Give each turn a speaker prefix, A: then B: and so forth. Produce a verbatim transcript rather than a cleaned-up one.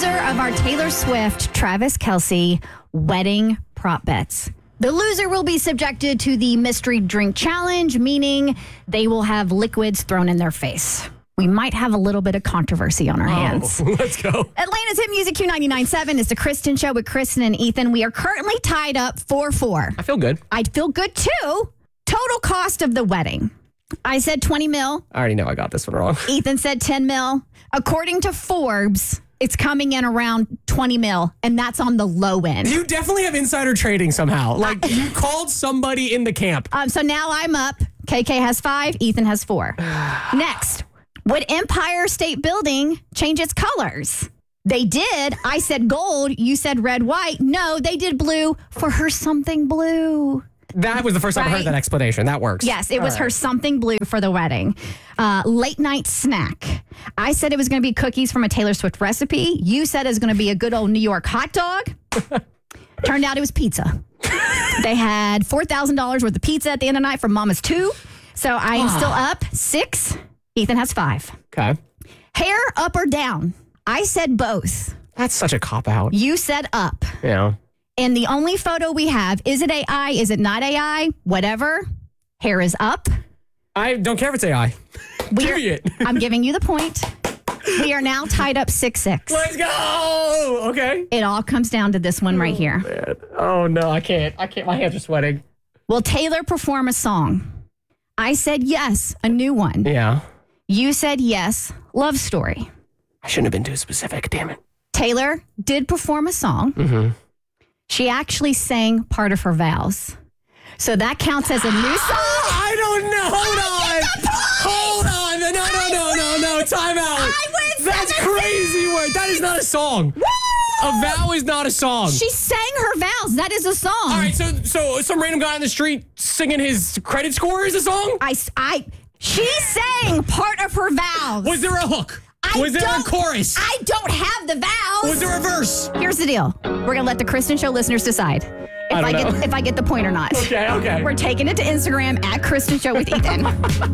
A: loser of our Taylor Swift, Travis Kelce wedding prop bets. The loser will be subjected to the mystery drink challenge, meaning they will have liquids thrown in their face. We might have a little bit of controversy on our hands.
B: Oh, let's go.
A: Atlanta's Hit Music Q ninety-nine point seven is the Kristen Show with Kristen and Ethan. We are currently tied up four four.
B: I feel good.
A: I'd feel good too. Total cost of the wedding. I said twenty mil.
B: I already know I got this one wrong.
A: Ethan said ten mil. According to Forbes, it's coming in around twenty mil, and that's on the low end.
B: You definitely have insider trading somehow. Like, you called somebody in the camp.
A: Um, so now I'm up. K K has five. Ethan has four. Next, would Empire State Building change its colors? They did. I said gold. You said red, white. No, they did blue for her something blue.
B: That was the first time I
A: Right.
B: heard that explanation. That works.
A: Yes, it
B: All
A: was
B: right.
A: her something blue for the wedding. Uh, late night snack. I said it was going to be cookies from a Taylor Swift recipe. You said it was going to be a good old New York hot dog. Turned out it was pizza. They had four thousand dollars worth of pizza at the end of the night from Mama's Two. So I am still up six. Ethan has five.
B: Okay.
A: Hair up or down? I said both.
B: That's such a cop-out.
A: You said up.
B: Yeah.
A: And the only photo we have, is it A I? Is it not A I? Whatever. Hair is up.
B: I don't care if it's A I.
A: We are-
B: Period.
A: I'm giving you the point. We are now tied up six six.
B: Let's go. Okay.
A: It all comes down to this one right here.
B: Man. Oh, no. I can't. I can't. My hands are sweating.
A: Will Taylor perform a song? I said yes, a new one.
B: Yeah.
A: You said yes, Love Story.
B: I shouldn't have been too specific. Damn it.
A: Taylor did perform a song.
B: Mm-hmm.
A: She actually sang part of her vows. So that counts as a new song.
B: I don't know. Hold on. Hold on. No, no, no, no, no. Time out.
A: I win
B: That's
A: seven
B: crazy word. That is not a song. A vow is not a song.
A: She sang her vows. That is a song.
B: All right, so so some random guy on the street singing his credit score is a song?
A: I, I, she sang part of her vows.
B: Was there a hook?
A: I
B: Was there a
A: don't-
B: chorus?
A: I don't have the vows.
B: Was there a verse?
A: Here's the deal. We're gonna let the Kristen Show listeners decide if
B: I
A: I,
B: don't
A: get
B: know.
A: if I get the point or not.
B: Okay, okay.
A: We're taking it to Instagram at Kristen Show with Ethan.